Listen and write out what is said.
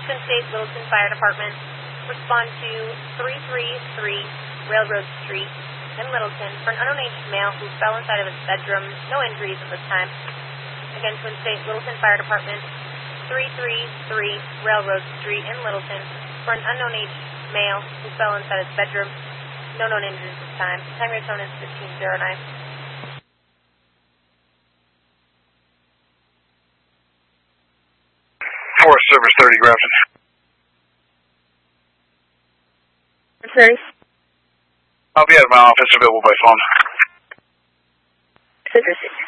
Twin State Littleton Fire Department. Respond to 333 Railroad Street in Littleton for an unknown aged male who fell inside of his bedroom. No injuries at this time. Again, Twin State Littleton Fire Department. 333 Railroad Street in Littleton for an unknown aged male who fell inside his bedroom. No known injuries this time. Time your tone is 1509. Forest Service 30 Grafton. 30. I'll be at my office available by phone. Interesting.